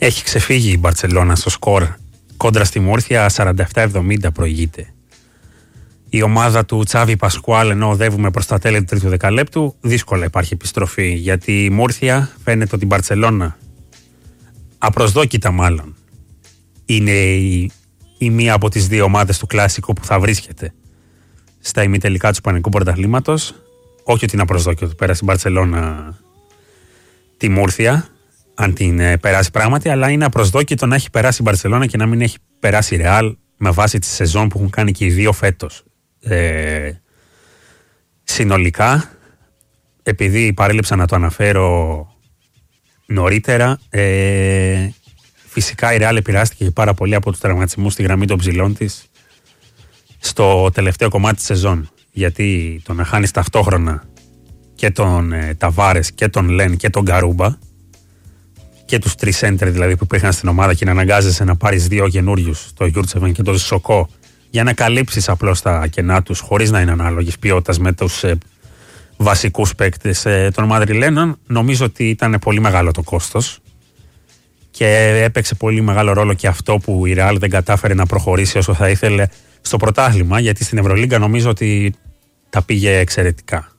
Έχει ξεφύγει η Μπαρτσελώνα στο σκορ. Κόντρα στη Μούρθια 47-70 προηγείται. Η ομάδα του Τσάβι Πασκουάλ, ενώ οδεύουμε προς τα τέλη του τρίτου δεκαλέπτου, δύσκολα υπάρχει επιστροφή, γιατί η Μούρθια φαίνεται ότι η Μπαρτσελώνα, απροσδόκητα μάλλον, είναι η μία από τις δύο ομάδες του Κλάσικο που θα βρίσκεται στα ημιτελικά του Ισπανικού Πρωταθλήματος. Όχι ότι είναι απροσδόκητο ότι πέρασε η Μπαρτσελώνα τη Μούρθια, αν την περάσει πράγματι, αλλά είναι απροσδόκητο να έχει περάσει η Μπαρτσελώνα και να μην έχει περάσει η Ρεάλ με βάση τη σεζόν που έχουν κάνει και οι δύο φέτος. Συνολικά, επειδή παρέλειψα να το αναφέρω νωρίτερα, φυσικά η Ρεάλ επηρεάστηκε πάρα πολύ από τους τραυματισμούς στη γραμμή των ψηλών της στο τελευταίο κομμάτι της σεζόν. Γιατί το να χάνεις ταυτόχρονα και τον Ταβάρες και τον Λεν και τον Γκαρούμπα και τους τρεις σέντερ δηλαδή που υπήρχαν στην ομάδα και να αναγκάζεσαι να πάρεις δύο καινούριους, το Γιούρτσεβεν και το Σοκό, για να καλύψεις απλώς τα κενά τους χωρίς να είναι ανάλογης ποιότητας με τους βασικούς παίκτες των Μαδριλένων, νομίζω ότι ήταν πολύ μεγάλο το κόστος και έπαιξε πολύ μεγάλο ρόλο και αυτό που η Ρεάλ δεν κατάφερε να προχωρήσει όσο θα ήθελε στο πρωτάθλημα, γιατί στην Ευρωλίγκα νομίζω ότι τα πήγε εξαιρετικά.